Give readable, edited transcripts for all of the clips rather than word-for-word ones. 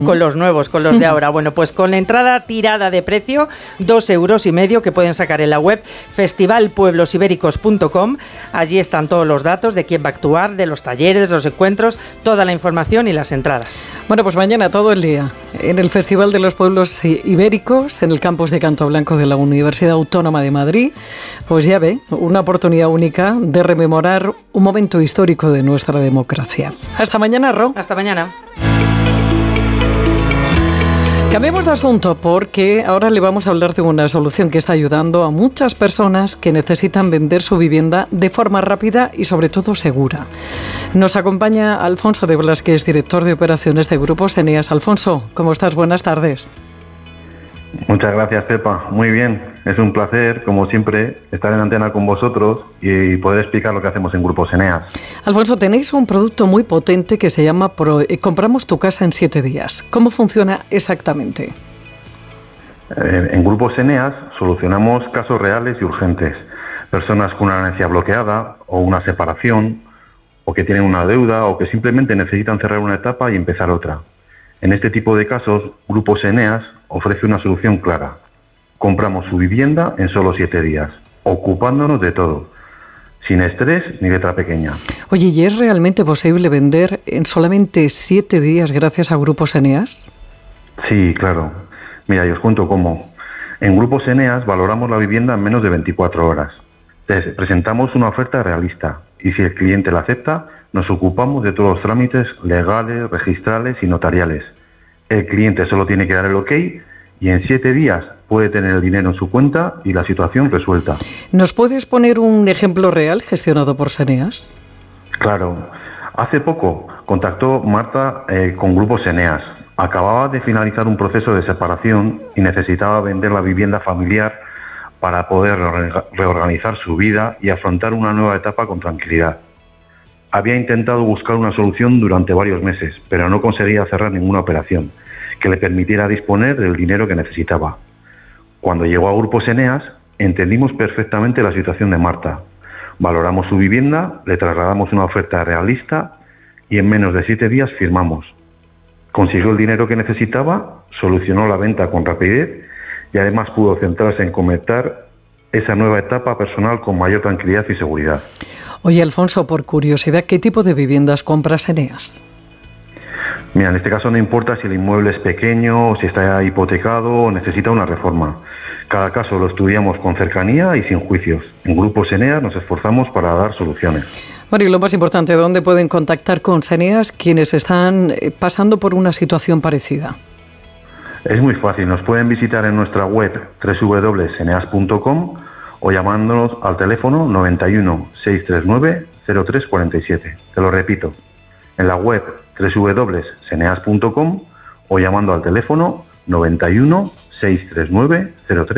con los nuevos, con los de ahora. Bueno, pues con la entrada tirada de precio, 2,5 € que pueden sacar en la web festivalpueblosibéricos.com. Allí están todos los datos de quién va a actuar, de los talleres, de los encuentros, toda la información y las entradas. Bueno, pues mañana todo el día en el Festival de los Pueblos Ibéricos, en el campus de Canto Blanco de la Universidad Autónoma de Madrid. Pues ya ve, una oportunidad única de rememorar un momento histórico de nuestra democracia. Hasta mañana, Ro. Hasta mañana. Cambiemos de asunto porque ahora le vamos a hablar de una solución que está ayudando a muchas personas que necesitan vender su vivienda de forma rápida y sobre todo segura. Nos acompaña Alfonso de Blas, que es director de operaciones de Grupos Eneas. Alfonso, ¿cómo estás? Buenas tardes. Muchas gracias, Pepa. Muy bien. Es un placer, como siempre, estar en antena con vosotros y poder explicar lo que hacemos en Grupos Eneas. Alfonso, tenéis un producto muy potente que se llama Compramos tu casa en 7 días. ¿Cómo funciona exactamente? En Grupos Eneas solucionamos casos reales y urgentes. Personas con una herencia bloqueada o una separación, o que tienen una deuda, o que simplemente necesitan cerrar una etapa y empezar otra. En este tipo de casos, Grupos Eneas ofrece una solución clara. Compramos su vivienda en solo 7 días, ocupándonos de todo, sin estrés ni letra pequeña. Oye, ¿y es realmente posible vender en solamente 7 días gracias a Grupos Eneas? Sí, claro. Mira, yo os cuento cómo. En Grupos Eneas valoramos la vivienda en menos de 24 horas. Presentamos una oferta realista y si el cliente la acepta, nos ocupamos de todos los trámites legales, registrales y notariales. El cliente solo tiene que dar el OK y en 7 días puede tener el dinero en su cuenta y la situación resuelta. ¿Nos puedes poner un ejemplo real gestionado por Eneas? Claro. Hace poco contactó Marta con Grupos Eneas. Acababa de finalizar un proceso de separación y necesitaba vender la vivienda familiar para poder reorganizar su vida y afrontar una nueva etapa con tranquilidad. Había intentado buscar una solución durante varios meses, pero no conseguía cerrar ninguna operación que le permitiera disponer del dinero que necesitaba. Cuando llegó a Grupos Eneas, entendimos perfectamente la situación de Marta. Valoramos su vivienda, le trasladamos una oferta realista y en menos de 7 días firmamos. Consiguió el dinero que necesitaba, solucionó la venta con rapidez y además pudo centrarse en comenzar esa nueva etapa personal con mayor tranquilidad y seguridad. Oye, Alfonso, por curiosidad, ¿qué tipo de viviendas compras Eneas? Mira, en este caso no importa si el inmueble es pequeño, si está hipotecado o necesita una reforma. Cada caso lo estudiamos con cercanía y sin juicios. En Grupos Eneas nos esforzamos para dar soluciones. Bueno, y lo más importante, ¿dónde pueden contactar con Eneas quienes están pasando por una situación parecida? Es muy fácil, nos pueden visitar en nuestra web www.eneas.com o llamándonos al teléfono 91 639 0347. Te lo repito, en la web www.eneas.com o llamando al teléfono 91 639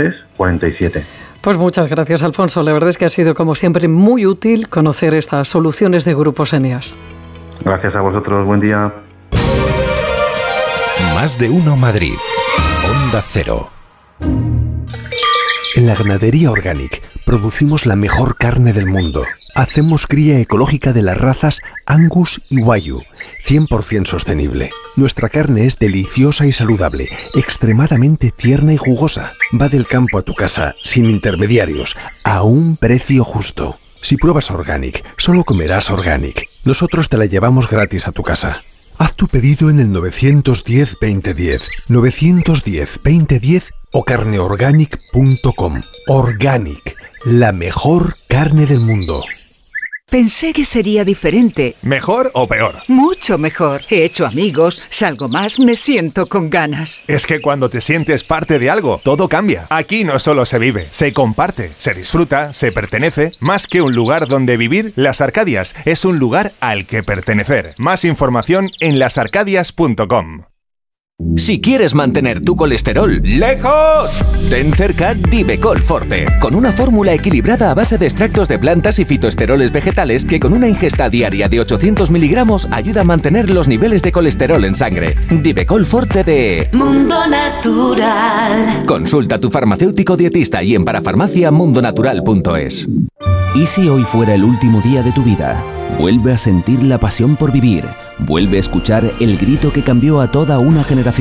0347. Pues muchas gracias, Alfonso. La verdad es que ha sido, como siempre, muy útil conocer estas soluciones de Grupos Eneas. Gracias a vosotros, buen día. Más de uno Madrid. Onda Cero. En la Ganadería Organic producimos la mejor carne del mundo. Hacemos cría ecológica de las razas Angus y Wagyu, 100% sostenible. Nuestra carne es deliciosa y saludable, extremadamente tierna y jugosa. Va del campo a tu casa, sin intermediarios, a un precio justo. Si pruebas Organic, solo comerás Organic. Nosotros te la llevamos gratis a tu casa. Haz tu pedido en el 910-2010, 910-2010 o carneorganic.com. Organic, la mejor carne del mundo. Pensé que sería diferente. ¿Mejor o peor? Mucho mejor. He hecho amigos, salgo más, me siento con ganas. Es que cuando te sientes parte de algo, todo cambia. Aquí no solo se vive, se comparte, se disfruta, se pertenece. Más que un lugar donde vivir, Las Arcadias es un lugar al que pertenecer. Más información en lasarcadias.com. Si quieres mantener tu colesterol lejos, ten cerca Divecol Forte, con una fórmula equilibrada a base de extractos de plantas y fitoesteroles vegetales que con una ingesta diaria de 800 miligramos ayuda a mantener los niveles de colesterol en sangre. Divecol Forte de Mundo Natural. Consulta a tu farmacéutico dietista y en parafarmaciamundonatural.es. ¿Y si hoy fuera el último día de tu vida? Vuelve a sentir la pasión por vivir. Vuelve a escuchar el grito que cambió a toda una generación.